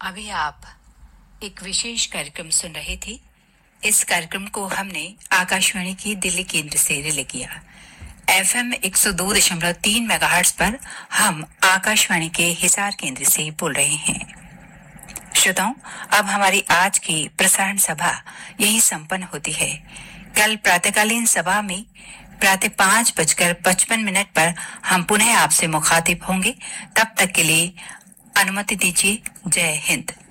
अभी आप एक विशेष कार्यक्रम सुन रहे थे। इस कार्यक्रम को हमने आकाशवाणी की दिल्ली केंद्र से रिले किया। एफएम 102.3 मेगाहर्ट्ज पर हम आकाशवाणी के हिसार केंद्र से बोल रहे हैं। श्रोताओं, अब हमारी आज की प्रसारण सभा यही संपन्न होती है। कल प्रातःकालीन सभा में प्रातः 5:55 पर हम पुनः आपसे मुखातिब होंगे। तब तक के लिए अनुमति दीजिए। जय हिंद।